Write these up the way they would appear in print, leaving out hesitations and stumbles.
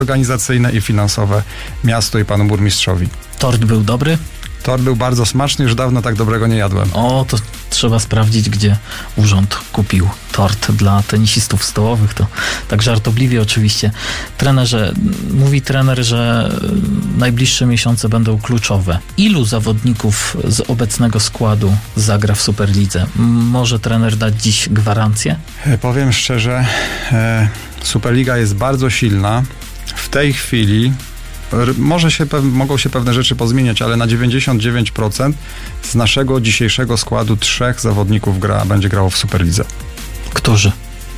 organizacyjne i finansowe miastu i panu burmistrzowi. Tort był dobry? Tort był bardzo smaczny, już dawno tak dobrego nie jadłem. O, to trzeba sprawdzić, gdzie urząd kupił tort dla tenisistów stołowych. To tak żartobliwie oczywiście. Trenerze, mówi trener, że najbliższe miesiące będą kluczowe. Ilu zawodników z obecnego składu zagra w Superlidze? Może trener dać dziś gwarancję? Powiem szczerze, Superliga jest bardzo silna. W tej chwili mogą się pewne rzeczy pozmieniać, ale na 99% z naszego dzisiejszego składu 3 zawodników będzie grało w Superlidze. Którzy?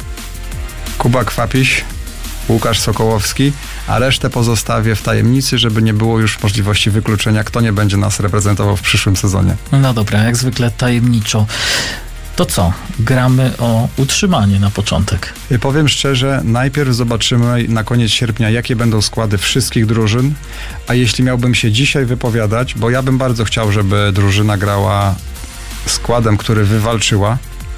Kuba Kwapiś, Łukasz Sokołowski, a resztę pozostawię w tajemnicy, żeby nie było już możliwości wykluczenia, kto nie będzie nas reprezentował w przyszłym sezonie. No dobra, jak zwykle tajemniczo. To co? Gramy o utrzymanie na początek. Powiem szczerze, najpierw zobaczymy na koniec sierpnia, jakie będą składy wszystkich drużyn, a jeśli miałbym się dzisiaj wypowiadać, bo ja bym bardzo chciał, żeby drużyna grała składem, który wywalczyła,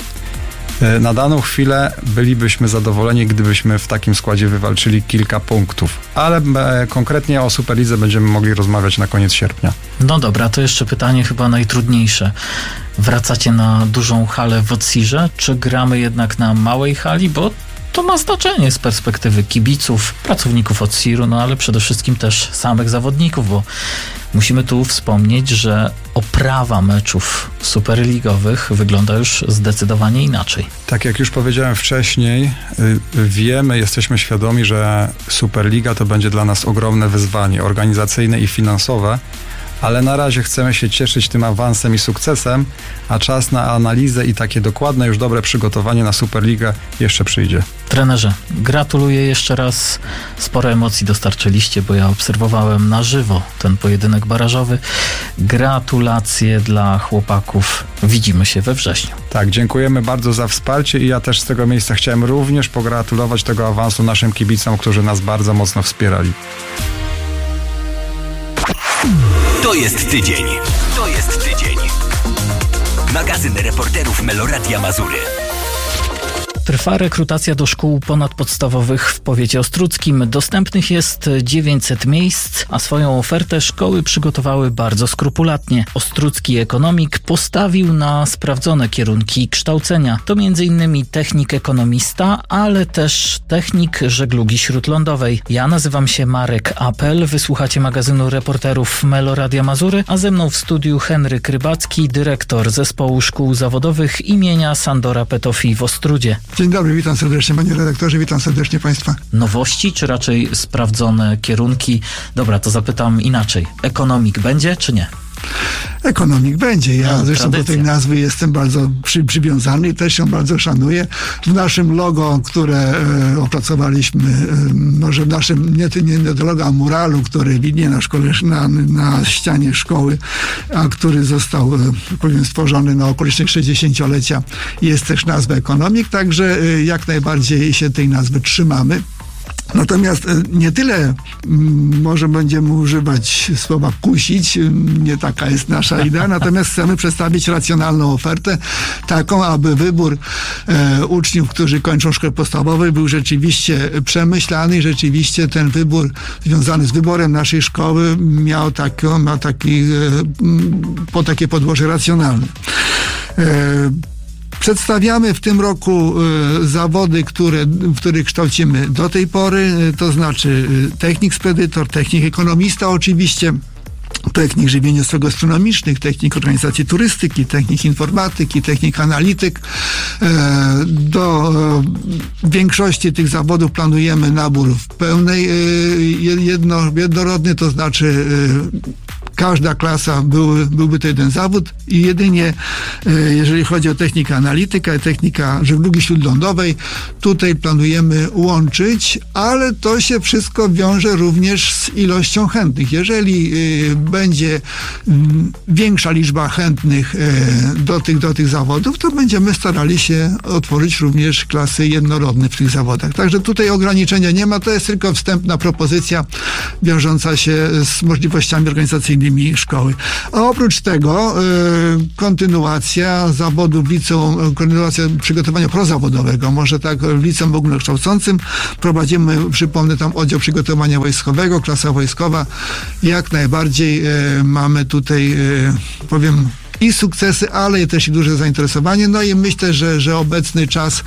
na daną chwilę bylibyśmy zadowoleni, gdybyśmy w takim składzie wywalczyli kilka punktów, ale konkretnie o Superlidze będziemy mogli rozmawiać na koniec sierpnia. No dobra, to jeszcze pytanie chyba najtrudniejsze. Wracacie na dużą halę w Odsirze, czy gramy jednak na małej hali, bo to ma znaczenie z perspektywy kibiców, pracowników Odziru, no ale przede wszystkim też samych zawodników, bo musimy tu wspomnieć, że oprawa meczów superligowych wygląda już zdecydowanie inaczej. Tak jak już powiedziałem wcześniej, jesteśmy świadomi, że Superliga to będzie dla nas ogromne wyzwanie organizacyjne i finansowe, ale na razie chcemy się cieszyć tym awansem i sukcesem, a czas na analizę i takie dokładne, już dobre przygotowanie na Superligę jeszcze przyjdzie. Trenerze, gratuluję jeszcze raz. Sporo emocji dostarczyliście, bo ja obserwowałem na żywo ten pojedynek barażowy. Gratulacje dla chłopaków. Widzimy się we wrześniu. Tak, dziękujemy bardzo za wsparcie i ja też z tego miejsca chciałem również pogratulować tego awansu naszym kibicom, którzy nas bardzo mocno wspierali. To jest tydzień. Magazyn reporterów Meloradia Mazury. Trwa rekrutacja do szkół ponadpodstawowych w powiecie ostródzkim. Dostępnych jest 900 miejsc, a swoją ofertę szkoły przygotowały bardzo skrupulatnie. Ostródzki ekonomik postawił na sprawdzone kierunki kształcenia. To m.in. technik ekonomista, ale też technik żeglugi śródlądowej. Ja nazywam się Marek Apel, wysłuchacie magazynu reporterów Meloradia Mazury, a ze mną w studiu Henryk Rybacki, dyrektor Zespołu Szkół Zawodowych imienia Sandora Petofi w Ostródzie. Dzień dobry, witam serdecznie panie redaktorze, witam serdecznie państwa. Nowości, czy raczej sprawdzone kierunki? Dobra, to zapytam inaczej. Ekonomik będzie, czy nie? Ekonomik będzie. Ja No, zresztą do tej nazwy jestem bardzo przywiązany i też ją bardzo szanuję. W naszym logo, które opracowaliśmy, może w naszym, nie logo, a muralu, który widnieje na szkole, na ścianie szkoły, a który został stworzony na okoliczność 60-lecia, jest też nazwa ekonomik, także jak najbardziej się tej nazwy trzymamy. Natomiast nie tyle może będziemy używać słowa kusić, nie taka jest nasza idea, natomiast chcemy przedstawić racjonalną ofertę, taką, aby wybór uczniów, którzy kończą szkołę podstawową, był rzeczywiście przemyślany i rzeczywiście ten wybór związany z wyborem naszej szkoły miał takie podłoże racjonalne. Przedstawiamy w tym roku zawody, w których kształcimy do tej pory, to znaczy technik spedytor, technik ekonomista oczywiście, technik żywieniowo-gastronomicznych, technik organizacji turystyki, technik informatyki, technik analityk. Do większości tych zawodów planujemy nabór w pełnej, jednorodny, to znaczy każda klasa byłby to jeden zawód i jedynie jeżeli chodzi o technikę analityka i technika żeglugi śródlądowej, tutaj planujemy łączyć, ale to się wszystko wiąże również z ilością chętnych. Jeżeli będzie większa liczba chętnych do tych zawodów, to będziemy starali się otworzyć również klasy jednorodne w tych zawodach. Także tutaj ograniczenia nie ma, to jest tylko wstępna propozycja wiążąca się z możliwościami organizacyjnymi szkoły. A oprócz tego kontynuacja zawodów w liceum, kontynuacja przygotowania prozawodowego, może tak w liceum ogólnokształcącym prowadzimy, przypomnę, tam oddział przygotowania wojskowego, klasa wojskowa. Jak najbardziej mamy tutaj, powiem, i sukcesy, ale też i duże zainteresowanie. No i myślę, że obecny czas,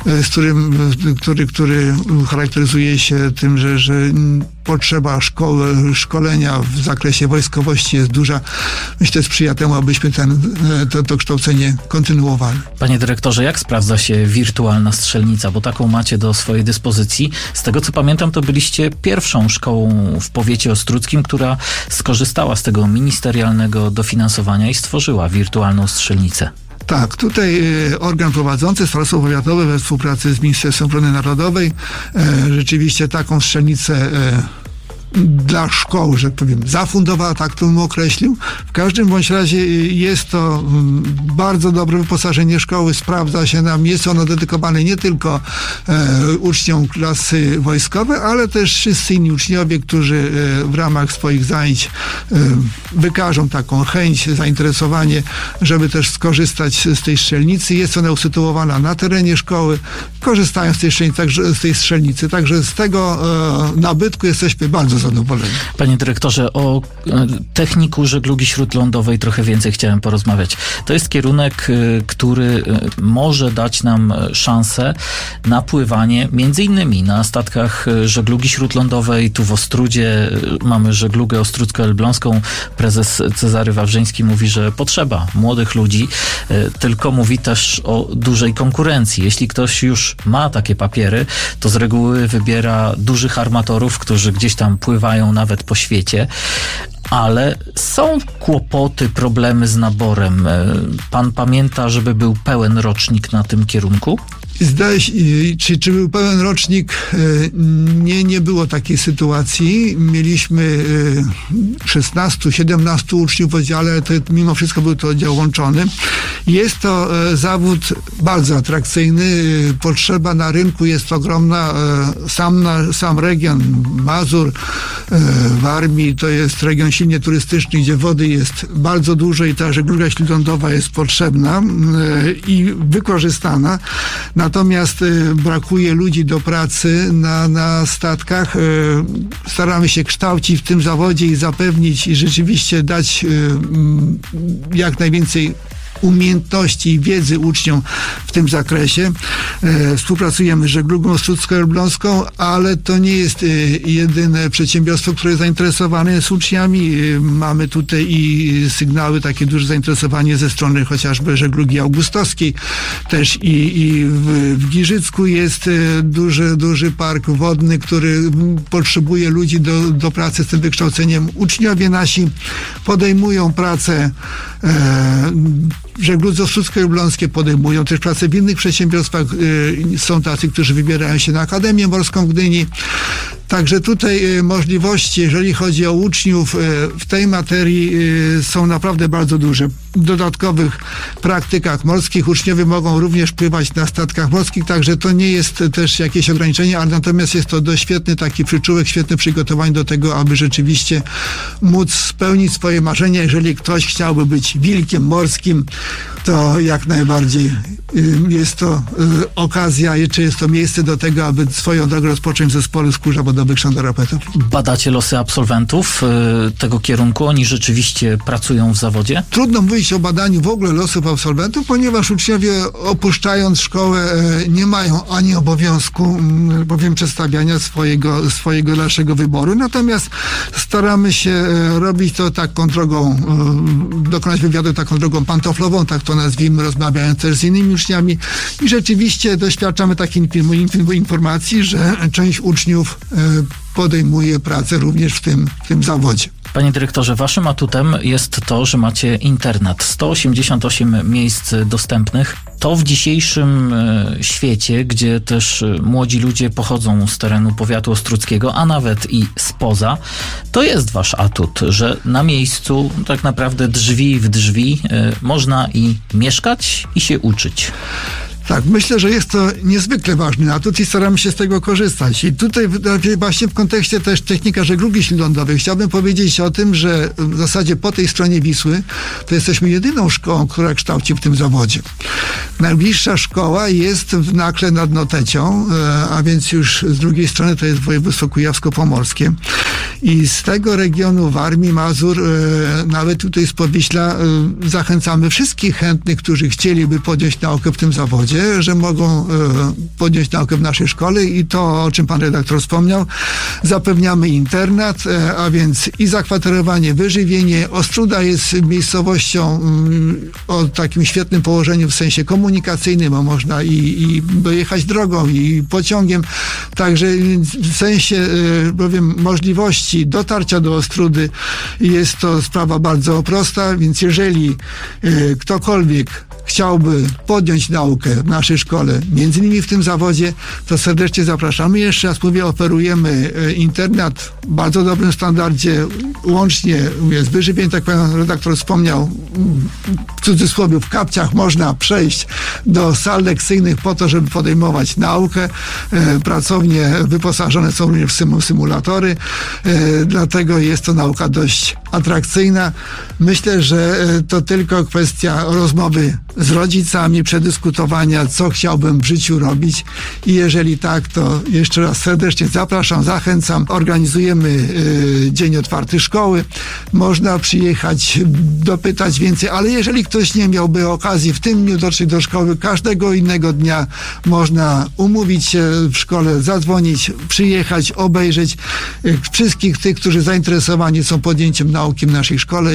który charakteryzuje się tym, że potrzeba szkolenia w zakresie wojskowości jest duża, myślę, sprzyja temu, abyśmy to kształcenie kontynuowali. Panie dyrektorze, jak sprawdza się wirtualna strzelnica? Bo taką macie do swojej dyspozycji. Z tego co pamiętam, to byliście pierwszą szkołą w powiecie ostródzkim, która skorzystała z tego ministerialnego dofinansowania i stworzyła wirtualną strzelnicę. Tak, tutaj organ prowadzący, Starostwo Powiatowe we współpracy z Ministerstwem Obrony Narodowej rzeczywiście taką strzelnicę dla szkoły, że powiem, zafundowała, tak to bym określił. W każdym bądź razie jest to bardzo dobre wyposażenie szkoły, sprawdza się nam, jest ono dedykowane nie tylko uczniom klasy wojskowej, ale też wszyscy inni uczniowie, którzy w ramach swoich zajęć wykażą taką chęć, zainteresowanie, żeby też skorzystać z tej strzelnicy. Jest ona usytuowana na terenie szkoły, korzystają z tej strzelnicy, także z tego nabytku jesteśmy bardzo zadowoleni. Panie dyrektorze, o techniku żeglugi śródlądowej trochę więcej chciałem porozmawiać. To jest kierunek, który może dać nam szansę na pływanie między innymi na statkach żeglugi śródlądowej. Tu w Ostródzie mamy żeglugę ostródzko-elbląską. Prezes Cezary Wawrzyński mówi, że potrzeba młodych ludzi, tylko mówi też o dużej konkurencji. Jeśli ktoś już ma takie papiery, to z reguły wybiera dużych armatorów, którzy gdzieś tam pływają nawet po świecie, ale są kłopoty, problemy z naborem. Pan pamięta, żeby był pełen rocznik na tym kierunku? Zdaje się, czy był pełen rocznik? Nie było takiej sytuacji. Mieliśmy 16-17 uczniów w oddziale, to mimo wszystko był to oddział łączony. Jest to zawód bardzo atrakcyjny. Potrzeba na rynku jest ogromna. Sam region Mazur, Warmii, to jest region silnie turystyczny, gdzie wody jest bardzo dużo i ta żegluga śródlądowa jest potrzebna i wykorzystana. Natomiast brakuje ludzi do pracy na statkach. Staramy się kształcić w tym zawodzie i zapewnić i rzeczywiście dać jak najwięcej umiejętności i wiedzy uczniom w tym zakresie. Współpracujemy z żeglugą ostródzko-elbląską, ale to nie jest jedyne przedsiębiorstwo, które jest zainteresowane z uczniami. Mamy tutaj i sygnały, takie duże zainteresowanie ze strony chociażby żeglugi augustowskiej. Też i w Giżycku jest duży park wodny, który potrzebuje ludzi do pracy z tym wykształceniem. Uczniowie nasi podejmują pracę w żegludze ostródzko-elbląskiej, podejmują też pracę w innych przedsiębiorstwach. Są tacy, którzy wybierają się na Akademię Morską w Gdyni. Także tutaj możliwości, jeżeli chodzi o uczniów w tej materii, są naprawdę bardzo duże. W dodatkowych praktykach morskich uczniowie mogą również pływać na statkach morskich, także to nie jest też jakieś ograniczenie, ale natomiast jest to dość świetny taki przyczółek, świetne przygotowanie do tego, aby rzeczywiście móc spełnić swoje marzenia. Jeżeli ktoś chciałby być wilkiem morskim, to jak najbardziej jest to okazja, czy jest to miejsce do tego, aby swoją drogę rozpocząć w zespole szkół zawodowych sztandarapetów. Badacie losy absolwentów tego kierunku? Oni rzeczywiście pracują w zawodzie? Trudno mówić o badaniu w ogóle losów absolwentów, ponieważ uczniowie opuszczając szkołę nie mają ani obowiązku, bowiem przedstawiania swojego dalszego wyboru. Natomiast staramy się robić to taką drogą, dokonać wywiadu taką drogą pantoflową, tak to nazwijmy, rozmawiając też z innymi uczniami i rzeczywiście doświadczamy takiej informacji, że część uczniów podejmuje pracę również w tym zawodzie. Panie dyrektorze, waszym atutem jest to, że macie internat. 188 miejsc dostępnych. To w dzisiejszym świecie, gdzie też młodzi ludzie pochodzą z terenu powiatu ostródzkiego, a nawet i spoza, to jest wasz atut, że na miejscu tak naprawdę drzwi w drzwi można i mieszkać i się uczyć. Tak, myślę, że jest to niezwykle ważny atut i staramy się z tego korzystać. I tutaj właśnie w kontekście też technika żeglugi śródlądowej chciałbym powiedzieć o tym, że w zasadzie po tej stronie Wisły to jesteśmy jedyną szkołą, która kształci w tym zawodzie. Najbliższa szkoła jest w Nakle nad Notecią, a więc już z drugiej strony to jest województwo kujawsko-pomorskie. I z tego regionu Warmii, Mazur, nawet tutaj z Podwiśla zachęcamy wszystkich chętnych, którzy chcieliby podjąć naukę w tym zawodzie, że mogą podjąć naukę w naszej szkole i to, o czym pan redaktor wspomniał, zapewniamy internat, a więc i zakwaterowanie, wyżywienie. Ostróda jest miejscowością o takim świetnym położeniu w sensie komunikacyjnym, bo można i dojechać drogą, i pociągiem. Także w sensie, powiem, możliwości dotarcia do Ostródy jest to sprawa bardzo prosta, więc jeżeli ktokolwiek chciałby podjąć naukę w naszej szkole, między innymi w tym zawodzie, to serdecznie zapraszamy. Jeszcze raz mówię, oferujemy internat w bardzo dobrym standardzie, łącznie z wyżywieniem, tak pan redaktor wspomniał, w cudzysłowie w kapciach można przejść do sal lekcyjnych po to, żeby podejmować naukę. Pracownie wyposażone są również w symulatory, dlatego jest to nauka dość atrakcyjna. Myślę, że to tylko kwestia rozmowy z rodzicami, przedyskutowania, co chciałbym w życiu robić i jeżeli tak, to jeszcze raz serdecznie zapraszam, zachęcam. Organizujemy dzień otwarty szkoły. Można przyjechać, dopytać więcej, ale jeżeli ktoś nie miałby okazji w tym dniu dotrzeć do szkoły, każdego innego dnia można umówić się w szkole, zadzwonić, przyjechać, obejrzeć. Wszystkich tych, którzy zainteresowani są podjęciem nauki w naszej szkole,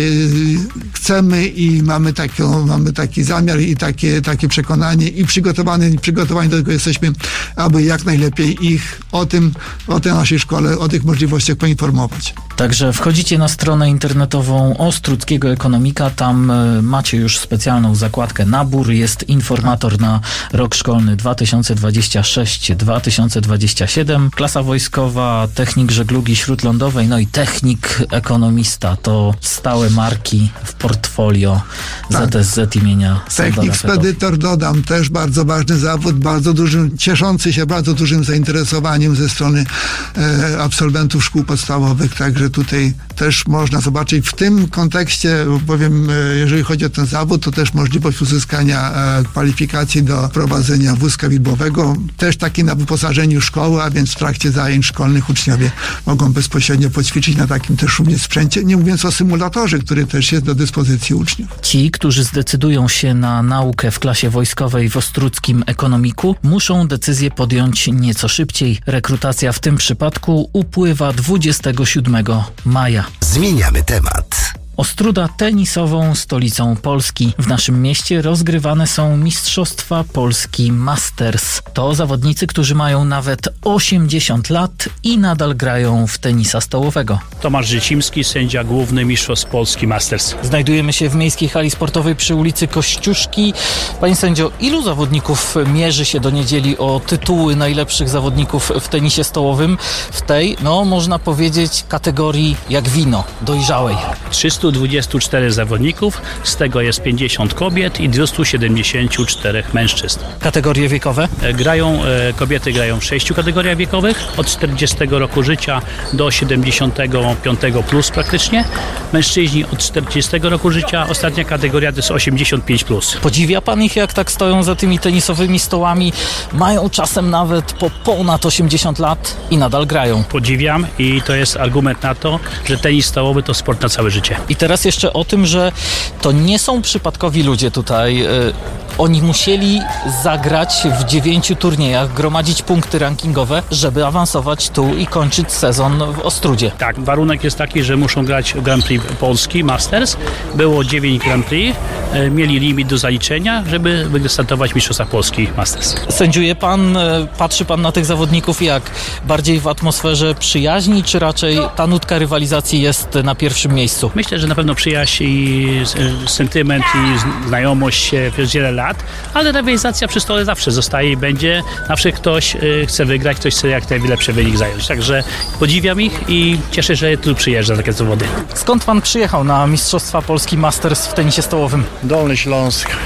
chcemy i mamy taki zamiar i takie przekonanie i przygotowani do tego jesteśmy, aby jak najlepiej ich o tej naszej szkole, o tych możliwościach poinformować. Także wchodzicie na stronę internetową Ostródzkiego Ekonomika, tam macie już specjalną zakładkę nabór, jest informator na rok szkolny 2026-2027, klasa wojskowa, technik żeglugi śródlądowej, no i technik ekonomista, to stałe marki w portfolio ZSZ imienia Technik spedytor, dodam, też bardzo ważny zawód, cieszący się bardzo dużym zainteresowaniem ze strony absolwentów szkół podstawowych, także tutaj też można zobaczyć w tym kontekście, powiem, jeżeli chodzi o ten zawód, to też możliwość uzyskania kwalifikacji do prowadzenia wózka widłowego, też taki na wyposażeniu szkoły, a więc w trakcie zajęć szkolnych uczniowie mogą bezpośrednio poćwiczyć na takim też również sprzęcie, nie mówiąc o symulatorze, który też jest do dyspozycji uczniów. Ci, którzy zdecydują się na naukę w klasie wojskowej w Ostródzkim Ekonomiku, muszą decyzję podjąć nieco szybciej. Rekrutacja w tym przypadku upływa 27 maja. Zmieniamy temat. Ostróda tenisową stolicą Polski. W naszym mieście rozgrywane są Mistrzostwa Polski Masters. To zawodnicy, którzy mają nawet 80 lat i nadal grają w tenisa stołowego. Tomasz Życimski, sędzia główny Mistrzostw Polski Masters. Znajdujemy się w miejskiej hali sportowej przy ulicy Kościuszki. Panie sędzio, ilu zawodników mierzy się do niedzieli o tytuły najlepszych zawodników w tenisie stołowym? W tej, można powiedzieć, kategorii jak wino, dojrzałej. 324 zawodników, z tego jest 50 kobiet i 274 mężczyzn. Kategorie wiekowe? Kobiety grają w 6 kategoriach wiekowych, od 40 roku życia do 75 plus praktycznie. Mężczyźni od 40 roku życia, ostatnia kategoria to jest 85 plus. Podziwia pan ich, jak tak stoją za tymi tenisowymi stołami, mają czasem nawet po ponad 80 lat i nadal grają. Podziwiam i to jest argument na to, że tenis stołowy to sport na całe życie. I teraz jeszcze o tym, że to nie są przypadkowi ludzie tutaj. Oni musieli zagrać w 9 turniejach, gromadzić punkty rankingowe, żeby awansować tu i kończyć sezon w Ostródzie. Tak, warunek jest taki, że muszą grać Grand Prix Polski Masters. Było 9 Grand Prix, mieli limit do zaliczenia, żeby wystartować w Mistrzostwach Polski Masters. Sędziuje pan, patrzy pan na tych zawodników jak? Bardziej w atmosferze przyjaźni, czy raczej ta nutka rywalizacji jest na pierwszym miejscu? Myślę, że na pewno przyjaźń i sentyment i znajomość przez wiele lat, ale rywalizacja przy stole zawsze zostaje i będzie. Zawsze ktoś chce wygrać, ktoś chce jak najlepszy wynik zająć. Także podziwiam ich i cieszę się, że tu przyjeżdża na takie zawody. Skąd pan przyjechał na Mistrzostwa Polski Masters w tenisie stołowym? Dolny Śląsk.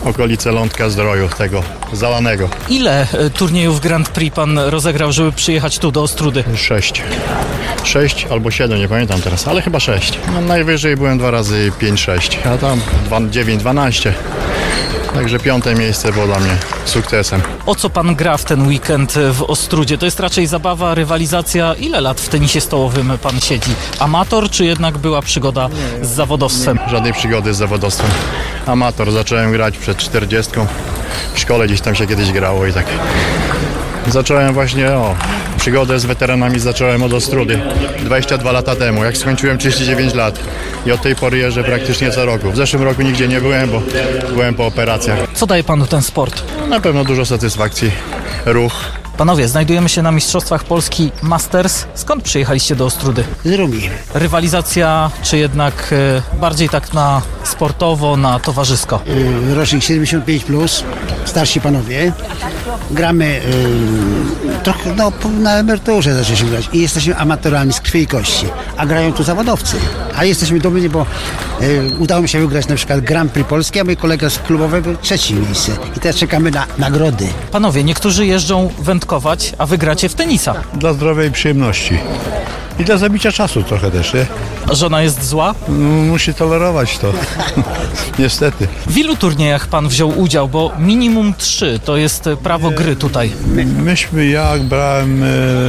okolice Lądka Zdroju, tego zalanego. Ile turniejów Grand Prix pan rozegrał, żeby przyjechać tu do Ostródy? 6 albo 7, nie pamiętam teraz, ale chyba 6. No, najwyżej byłem 2 razy 5-6, a tam 9-12. Także 5. miejsce było dla mnie sukcesem. O co pan gra w ten weekend w Ostródzie? To jest raczej zabawa, rywalizacja. Ile lat w tenisie stołowym pan siedzi? Amator, czy jednak była przygoda z zawodowstwem? Żadnej przygody z zawodowstwem. Amator. Zacząłem grać przed 40. W szkole gdzieś tam się kiedyś grało i tak. Zacząłem właśnie, przygodę z weteranami zacząłem od Ostródy 22 lata temu, jak skończyłem 39 lat i od tej pory jeżdżę praktycznie co roku. W zeszłym roku nigdzie nie byłem, bo byłem po operacjach. Co daje panu ten sport? Na pewno dużo satysfakcji, ruch. Panowie, znajdujemy się na Mistrzostwach Polski Masters. Skąd przyjechaliście do Ostródy? Z Rumi. Rywalizacja, czy jednak bardziej tak na sportowo, na towarzysko? Rocznik 75+, starsi panowie. Gramy trochę na emeryturze zaczęliśmy grać i jesteśmy amatorami z krwi i kości, a grają tu zawodowcy. A jesteśmy dumni, bo udało mi się wygrać na przykład Grand Prix Polski, a mój kolega z klubowego 3. miejsce. I teraz czekamy na nagrody. Panowie, niektórzy jeżdżą wędkować, a wy gracie w tenisa. Dla zdrowej przyjemności. I dla zabicia czasu trochę też, nie? A żona jest zła? Musi tolerować to. Niestety. W ilu turniejach pan wziął udział? Bo minimum 3 to jest prawo gry tutaj. Ja brałem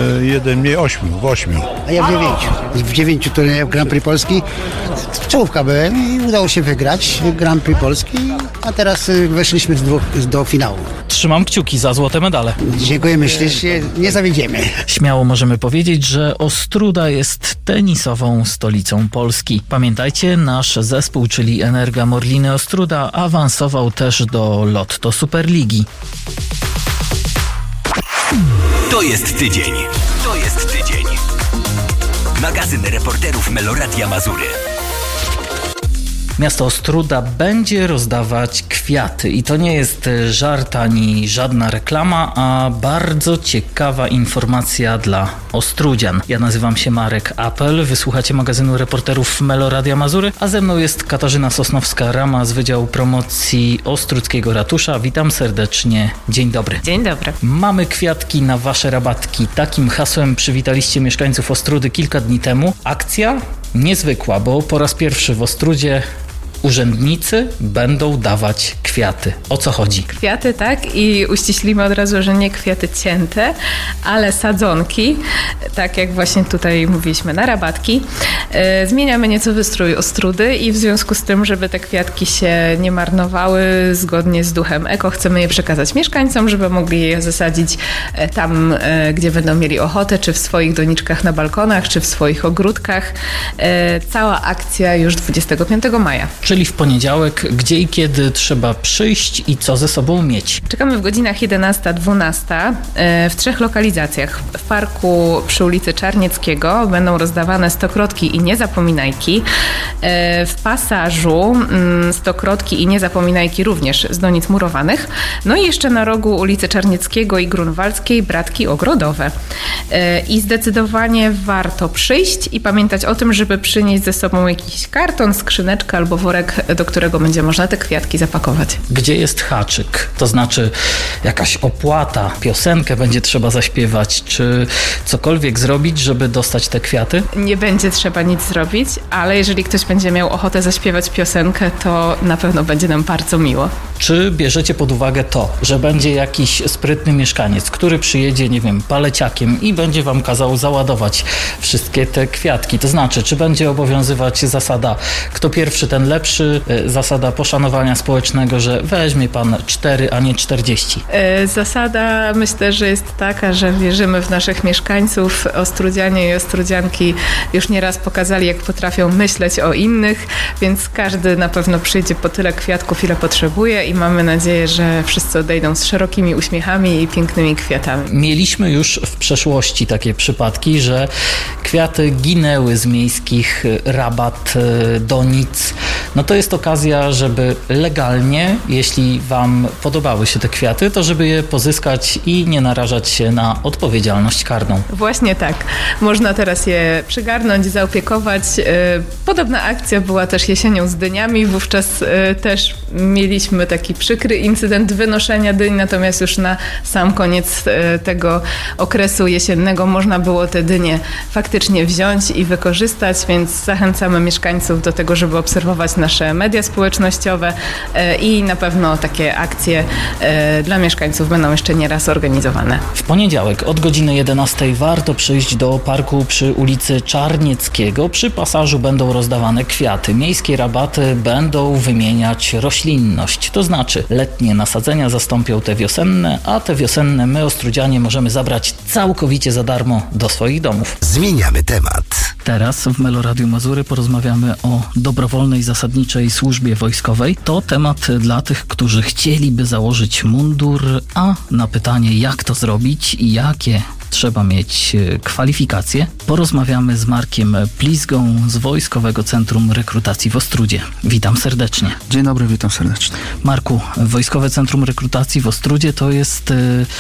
8. A ja w 9 turniejach Grand Prix Polski. Czołówka byłem i udało się wygrać Grand Prix Polski, a teraz weszliśmy do finału. Trzymam kciuki za złote medale. Dziękujemy ślicznie, nie zawiedziemy. Śmiało możemy powiedzieć, że Ostróda jest tenisową stolicą Polski. Pamiętajcie, nasz zespół, czyli Energa Morliny Ostróda, awansował też do Lotto Superligi. To jest tydzień. Magazyn reporterów Meloradia Mazury. Miasto Ostróda będzie rozdawać kwiaty i to nie jest żart ani żadna reklama, a bardzo ciekawa informacja dla ostródzian. Ja nazywam się Marek Apel, wysłuchacie magazynu reporterów Meloradia Mazury, a ze mną jest Katarzyna Sosnowska-Rama z Wydziału Promocji Ostródzkiego Ratusza. Witam serdecznie. Dzień dobry. Dzień dobry. Mamy kwiatki na wasze rabatki. Takim hasłem przywitaliście mieszkańców Ostródy kilka dni temu. Akcja niezwykła, bo po raz pierwszy w Ostródzie urzędnicy będą dawać kwiaty. O co chodzi? Kwiaty, tak, i uściślimy od razu, że nie kwiaty cięte, ale sadzonki, tak jak właśnie tutaj mówiliśmy, na rabatki. Zmieniamy nieco wystrój Ostródy i w związku z tym, żeby te kwiatki się nie marnowały, zgodnie z duchem eko, chcemy je przekazać mieszkańcom, żeby mogli je zasadzić tam, gdzie będą mieli ochotę, czy w swoich doniczkach na balkonach, czy w swoich ogródkach. Cała akcja już 25 maja. Czyli w poniedziałek, gdzie i kiedy trzeba przyjść i co ze sobą mieć? Czekamy w godzinach 11-12 w 3 lokalizacjach. W parku przy ulicy Czarnieckiego będą rozdawane stokrotki i niezapominajki. W pasażu stokrotki i niezapominajki również z donic murowanych. No i jeszcze na rogu ulicy Czarnieckiego i Grunwaldzkiej bratki ogrodowe. I zdecydowanie warto przyjść i pamiętać o tym, żeby przynieść ze sobą jakiś karton, skrzyneczkę albo worek, do którego będzie można te kwiatki zapakować. Gdzie jest haczyk? To znaczy jakaś opłata, piosenkę będzie trzeba zaśpiewać, czy cokolwiek zrobić, żeby dostać te kwiaty? Nie będzie trzeba nic zrobić, ale jeżeli ktoś będzie miał ochotę zaśpiewać piosenkę, to na pewno będzie nam bardzo miło. Czy bierzecie pod uwagę to, że będzie jakiś sprytny mieszkaniec, który przyjedzie, nie wiem, paleciakiem i będzie wam kazał załadować wszystkie te kwiatki? To znaczy, czy będzie obowiązywać zasada, kto pierwszy, ten lepszy, zasada poszanowania społecznego, że weźmie pan 4, a nie 40? Zasada, myślę, że jest taka, że wierzymy w naszych mieszkańców. Ostródzianie i ostródzianki już nieraz pokazali, jak potrafią myśleć o innych, więc każdy na pewno przyjdzie po tyle kwiatków, ile potrzebuje i mamy nadzieję, że wszyscy odejdą z szerokimi uśmiechami i pięknymi kwiatami. Mieliśmy już w przeszłości takie przypadki, że kwiaty ginęły z miejskich rabat, donic. no to jest okazja, żeby legalnie, jeśli Wam podobały się te kwiaty, to żeby je pozyskać i nie narażać się na odpowiedzialność karną. Właśnie tak. Można teraz je przygarnąć, zaopiekować. Podobna akcja była też jesienią z dyniami. Wówczas też mieliśmy taki przykry incydent wynoszenia dyń, natomiast już na sam koniec tego okresu jesiennego można było te dynie faktycznie wziąć i wykorzystać, więc zachęcamy mieszkańców do tego, żeby obserwować nasze media społecznościowe i na pewno takie akcje dla mieszkańców będą jeszcze nieraz organizowane. W poniedziałek od godziny 11 warto przyjść do parku przy ulicy Czarnieckiego. Przy pasażu będą rozdawane kwiaty. Miejskie rabaty będą wymieniać roślinność. To znaczy letnie nasadzenia zastąpią te wiosenne, a te wiosenne my, Ostródzianie, możemy zabrać całkowicie za darmo do swoich domów. Zmieniamy temat. Teraz w Meloradiu Mazury porozmawiamy o dobrowolnej zasadniczej służbie wojskowej. To temat dla tych, którzy chcieliby założyć mundur, a na pytanie, jak to zrobić i jakie trzeba mieć kwalifikacje, porozmawiamy z Markiem Plizgą z Wojskowego Centrum Rekrutacji w Ostródzie. Witam serdecznie. Dzień dobry, witam serdecznie. Marku, Wojskowe Centrum Rekrutacji w Ostródzie to jest,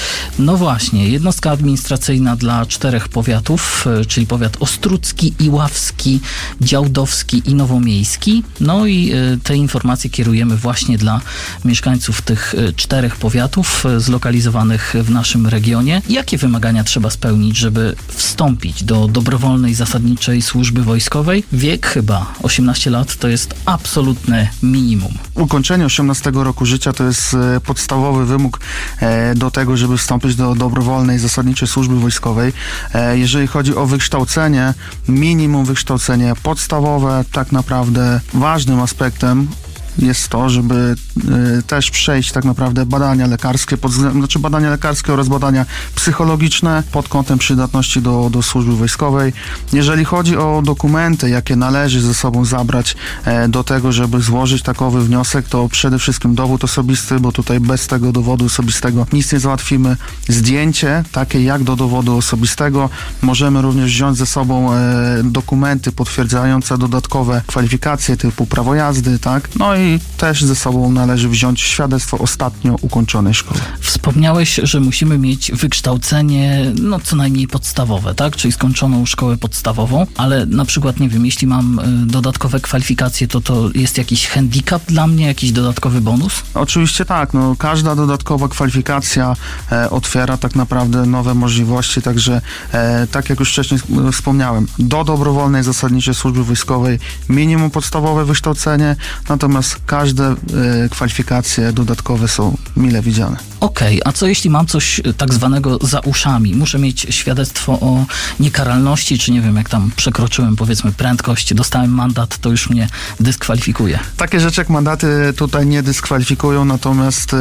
no właśnie, jednostka administracyjna dla 4 powiatów, czyli powiat ostródzki, iławski, działdowski i nowomiejski. No i te informacje kierujemy właśnie dla mieszkańców tych 4 powiatów zlokalizowanych w naszym regionie. Jakie wymagania trzeba spełnić, żeby wstąpić do dobrowolnej zasadniczej służby wojskowej? Wiek chyba 18 lat to jest absolutne minimum. Ukończenie 18 roku życia to jest podstawowy wymóg do tego, żeby wstąpić do dobrowolnej zasadniczej służby wojskowej. Jeżeli chodzi o wykształcenie, minimum wykształcenie podstawowe, tak naprawdę ważnym aspektem jest to, żeby też przejść tak naprawdę badania lekarskie, badania lekarskie oraz badania psychologiczne pod kątem przydatności do służby wojskowej. Jeżeli chodzi o dokumenty, jakie należy ze sobą zabrać do tego, żeby złożyć takowy wniosek, to przede wszystkim dowód osobisty, bo tutaj bez tego dowodu osobistego nic nie załatwimy. Zdjęcie, takie jak do dowodu osobistego. Możemy również wziąć ze sobą dokumenty potwierdzające dodatkowe kwalifikacje typu prawo jazdy, tak? No i też ze sobą należy wziąć świadectwo ostatnio ukończonej szkoły. Wspomniałeś, że musimy mieć wykształcenie, no co najmniej podstawowe, tak? Czyli skończoną szkołę podstawową, ale na przykład, nie wiem, jeśli mam dodatkowe kwalifikacje, to jest jakiś handicap dla mnie, jakiś dodatkowy bonus? Oczywiście tak, no każda dodatkowa kwalifikacja otwiera tak naprawdę nowe możliwości, także tak jak już wcześniej wspomniałem, do dobrowolnej zasadniczej służby wojskowej minimum podstawowe wykształcenie, natomiast każde kwalifikacje dodatkowe są mile widziane. Okej, a co jeśli mam coś tak zwanego za uszami? Muszę mieć świadectwo o niekaralności, czy nie wiem, jak tam przekroczyłem powiedzmy prędkość, dostałem mandat, to już mnie dyskwalifikuje. Takie rzeczy jak mandaty tutaj nie dyskwalifikują, natomiast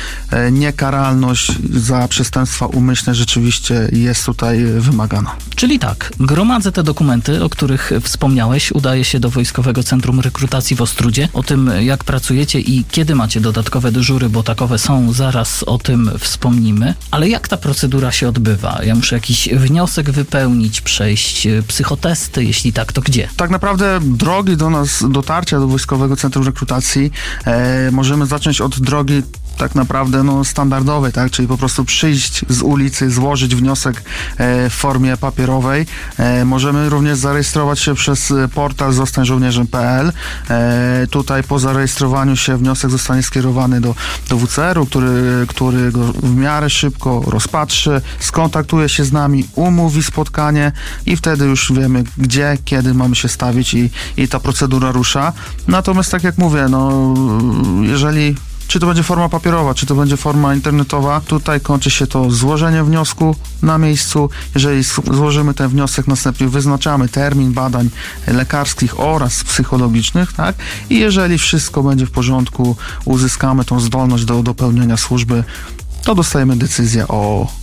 niekaralność za przestępstwa umyślne rzeczywiście jest tutaj wymagana. Czyli tak, gromadzę te dokumenty, o których wspomniałeś, udaję się do Wojskowego Centrum Rekrutacji w Ostródzie. O tym, jak pracujecie i kiedy macie dodatkowe dyżury, bo takowe są, zaraz o tym wspomnimy. Ale jak ta procedura się odbywa? Ja muszę jakiś wniosek wypełnić, przejść psychotesty, jeśli tak, to gdzie? Tak naprawdę drogi do nas, dotarcia do Wojskowego Centrum Rekrutacji możemy zacząć od drogi tak naprawdę standardowej, tak? Czyli po prostu przyjść z ulicy, złożyć wniosek w formie papierowej. Możemy również zarejestrować się przez portal zostańżołnierzem.pl. Tutaj po zarejestrowaniu się wniosek zostanie skierowany do WCR-u, który go w miarę szybko rozpatrzy, skontaktuje się z nami, umówi spotkanie i wtedy już wiemy, gdzie, kiedy mamy się stawić i ta procedura rusza. Natomiast tak jak mówię, jeżeli czy to będzie forma papierowa, czy to będzie forma internetowa, tutaj kończy się to złożenie wniosku na miejscu. Jeżeli złożymy ten wniosek, następnie wyznaczamy termin badań lekarskich oraz psychologicznych, tak? I jeżeli wszystko będzie w porządku, uzyskamy tą zdolność do pełnienia służby, to dostajemy decyzję o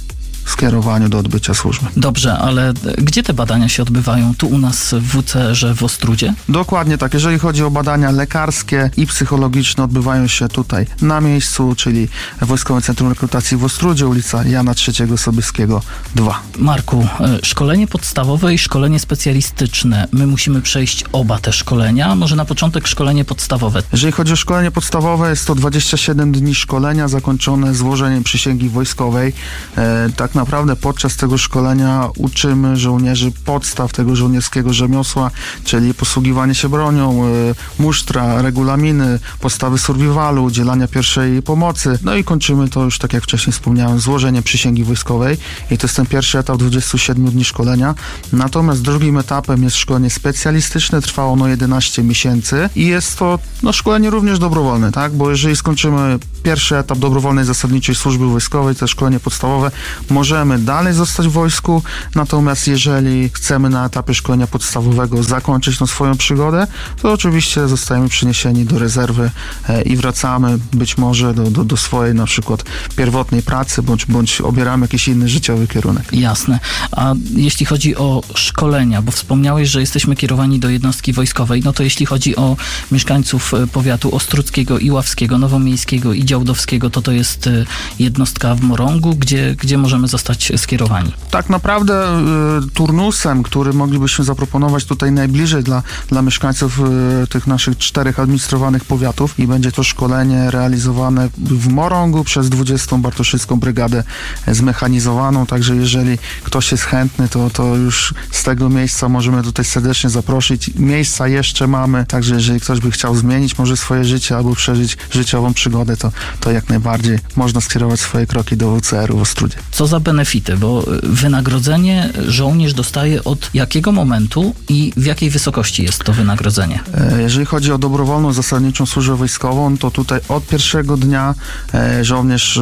skierowaniu do odbycia służby. Dobrze, ale gdzie te badania się odbywają? Tu u nas w WCR-ze w Ostródzie? Dokładnie tak. Jeżeli chodzi o badania lekarskie i psychologiczne, odbywają się tutaj na miejscu, czyli Wojskowym Centrum Rekrutacji w Ostródzie, ulica Jana III Sobieskiego 2. Marku, szkolenie podstawowe i szkolenie specjalistyczne. My musimy przejść oba te szkolenia. Może na początek szkolenie podstawowe. Jeżeli chodzi o szkolenie podstawowe, jest to 27 dni szkolenia zakończone złożeniem przysięgi wojskowej. Tak naprawdę podczas tego szkolenia uczymy żołnierzy podstaw tego żołnierskiego rzemiosła, czyli posługiwanie się bronią, musztra, regulaminy, podstawy survivalu, udzielania pierwszej pomocy. No i kończymy to już, tak jak wcześniej wspomniałem, złożeniem przysięgi wojskowej i to jest ten pierwszy etap 27 dni szkolenia. Natomiast drugim etapem jest szkolenie specjalistyczne, trwa ono 11 miesięcy i jest to szkolenie również dobrowolne, tak? Bo jeżeli skończymy pierwszy etap dobrowolnej zasadniczej służby wojskowej, to szkolenie podstawowe, możemy dalej zostać w wojsku, natomiast jeżeli chcemy na etapie szkolenia podstawowego zakończyć tą swoją przygodę, to oczywiście zostajemy przeniesieni do rezerwy i wracamy być może do swojej na przykład pierwotnej pracy, bądź obieramy jakiś inny życiowy kierunek. Jasne. A jeśli chodzi o szkolenia, bo wspomniałeś, że jesteśmy kierowani do jednostki wojskowej, no to jeśli chodzi o mieszkańców powiatu ostródzkiego, iławskiego, nowomiejskiego i działdowskiego, to jest jednostka w Morągu, gdzie możemy zostać skierowani? Tak naprawdę turnusem, który moglibyśmy zaproponować tutaj najbliżej dla mieszkańców tych naszych 4 administrowanych powiatów i będzie to szkolenie realizowane w Morągu przez 20. Bartoszycką Brygadę Zmechanizowaną, także jeżeli ktoś jest chętny, to już z tego miejsca możemy tutaj serdecznie zaprosić. Miejsca jeszcze mamy, także jeżeli ktoś by chciał zmienić może swoje życie albo przeżyć życiową przygodę, to jak najbardziej można skierować swoje kroki do WCR-u w Ostródzie. Co za benefity, bo wynagrodzenie żołnierz dostaje od jakiego momentu i w jakiej wysokości jest to wynagrodzenie? Jeżeli chodzi o dobrowolną zasadniczą służbę wojskową, to tutaj od pierwszego dnia żołnierz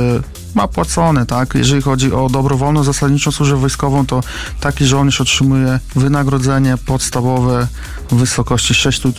ma płacone, tak? Jeżeli chodzi o dobrowolną zasadniczą służbę wojskową, to taki żołnierz otrzymuje wynagrodzenie podstawowe w wysokości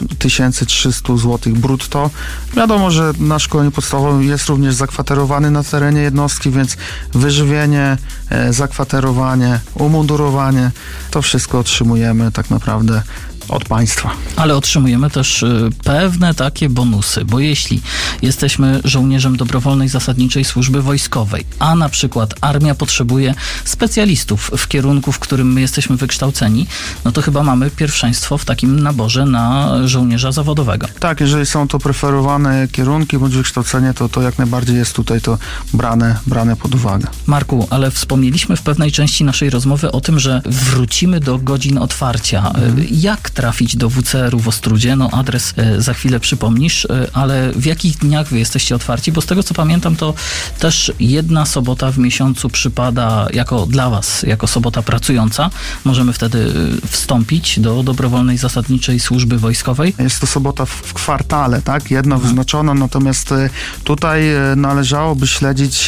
6300 zł brutto. Wiadomo, że na szkoleniu podstawowym jest również zakwaterowany na terenie jednostki, więc wyżywienie, zakwaterowanie, umundurowanie, to wszystko otrzymujemy tak naprawdę od państwa. Ale otrzymujemy też pewne takie bonusy, bo jeśli jesteśmy żołnierzem dobrowolnej zasadniczej służby wojskowej, a na przykład armia potrzebuje specjalistów w kierunku, w którym my jesteśmy wykształceni, no to chyba mamy pierwszeństwo w takim naborze na żołnierza zawodowego. Tak, jeżeli są to preferowane kierunki bądź wykształcenie, to jak najbardziej jest tutaj to brane pod uwagę. Marku, ale wspomnieliśmy w pewnej części naszej rozmowy o tym, że wrócimy do godzin otwarcia. Jak trafić do WCR-u w Ostródzie? No adres za chwilę przypomnisz, ale w jakich dniach wy jesteście otwarci? Bo z tego co pamiętam, to też jedna sobota w miesiącu przypada dla was, jako sobota pracująca. Możemy wtedy wstąpić do dobrowolnej zasadniczej służby wojskowej. Jest to sobota w kwartale, tak? Jedna wyznaczona, natomiast tutaj należałoby śledzić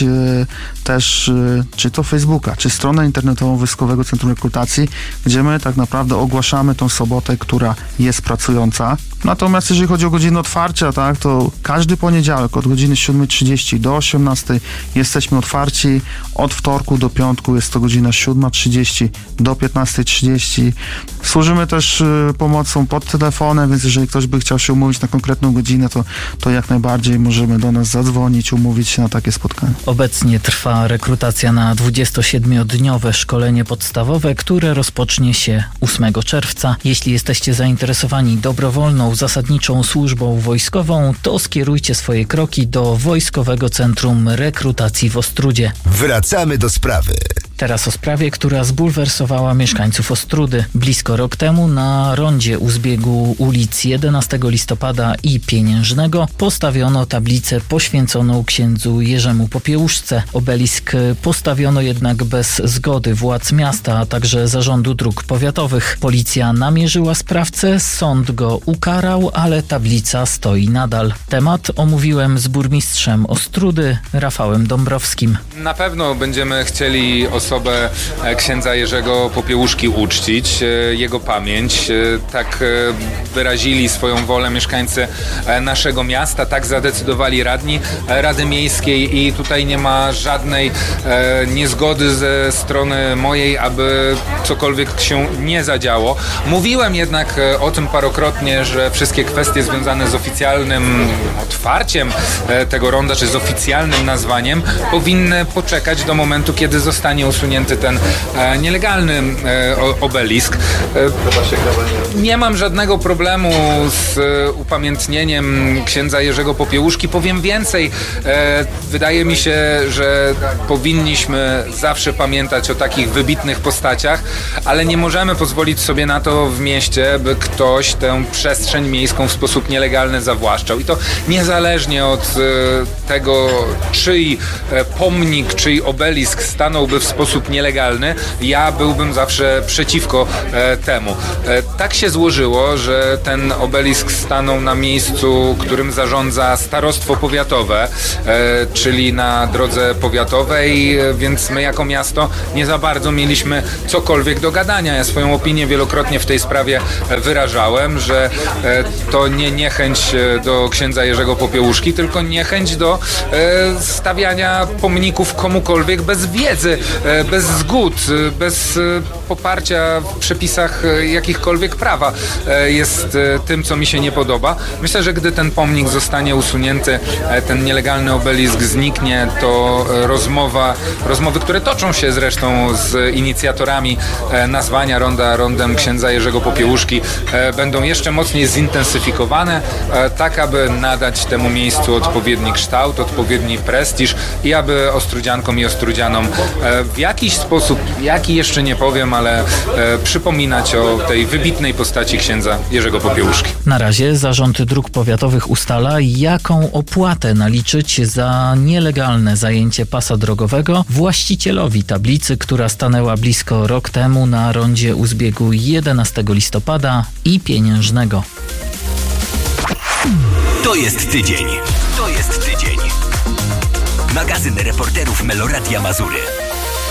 też czy to Facebooka, czy stronę internetową Wojskowego Centrum Rekrutacji, gdzie my tak naprawdę ogłaszamy tą sobotę, która jest pracująca. Natomiast jeżeli chodzi o godziny otwarcia, tak, to każdy poniedziałek od godziny 7:30 do 18:00 jesteśmy otwarci. Od wtorku do piątku jest to godzina 7:30 do 15:30. Służymy też pomocą pod telefonem, więc jeżeli ktoś by chciał się umówić na konkretną godzinę, to jak najbardziej możemy do nas zadzwonić, umówić się na takie spotkanie. Obecnie trwa rekrutacja na 27-dniowe szkolenie podstawowe, które rozpocznie się 8 czerwca. Jeśli jesteście zainteresowani dobrowolną, zasadniczą służbą wojskową, to skierujcie swoje kroki do Wojskowego Centrum Rekrutacji w Ostródzie. Wracamy do sprawy. Teraz o sprawie, która zbulwersowała mieszkańców Ostródy. Blisko rok temu na rondzie u zbiegu ulic 11 listopada i Pieniężnego postawiono tablicę poświęconą księdzu Jerzemu Popiełuszce. Obelisk postawiono jednak bez zgody władz miasta, a także Zarządu Dróg Powiatowych. Policja namierzyła sprawcę, sąd go ukarał, ale tablica stoi nadal. Temat omówiłem z burmistrzem Ostródy, Rafałem Dąbrowskim. Na pewno będziemy chcieli osobę księdza Jerzego Popiełuszki uczcić, jego pamięć. Tak wyrazili swoją wolę mieszkańcy naszego miasta, tak zadecydowali radni Rady Miejskiej i tutaj nie ma żadnej niezgody ze strony mojej, aby cokolwiek się nie zadziało. Mówiłem jednak o tym parokrotnie, że wszystkie kwestie związane z oficjalnym otwarciem tego ronda, czy z oficjalnym nazwaniem powinny poczekać do momentu, kiedy zostanie usunięty ten nielegalny obelisk. Nie mam żadnego problemu z upamiętnieniem księdza Jerzego Popiełuszki. Powiem więcej, wydaje mi się, że powinniśmy zawsze pamiętać o takich wybitnych postaciach, ale nie możemy pozwolić sobie na to w mieście, by ktoś tę przestrzeń miejską w sposób nielegalny zawłaszczał. I to niezależnie od tego, czyj pomnik, czyj obelisk stanąłby w sposób nielegalny, ja byłbym zawsze przeciwko temu. Tak się złożyło, że ten obelisk stanął na miejscu, którym zarządza starostwo powiatowe, czyli na drodze powiatowej, więc my jako miasto nie za bardzo mieliśmy cokolwiek do gadania. Ja swoją opinię wielokrotnie w tej sprawie wyrażałem, że to nie niechęć do księdza Jerzego Popiełuszki, tylko niechęć do stawiania pomników komukolwiek bez wiedzy, bez zgód, bez poparcia w przepisach jakichkolwiek prawa jest tym, co mi się nie podoba. Myślę, że gdy ten pomnik zostanie usunięty, ten nielegalny obelisk zniknie, to rozmowy, które toczą się zresztą z inicjatorami nazwania ronda rondem księdza Jerzego Popiełuszki, będą jeszcze mocniej zintensyfikowane, tak aby nadać temu miejscu odpowiedni kształt, odpowiedni prestiż i aby Ostródziankom i Ostródzianom w jakiś sposób, jaki jeszcze nie powiem, ale przypominać o tej wybitnej postaci księdza Jerzego Popiełuszki. Na razie Zarząd Dróg Powiatowych ustala, jaką opłatę naliczyć za nielegalne zajęcie pasa drogowego właścicielowi tablicy, która stanęła blisko rok temu na rondzie u zbiegu 11 listopada i Pieniężnego. To jest tydzień. Magazyn reporterów Meloradia Mazury.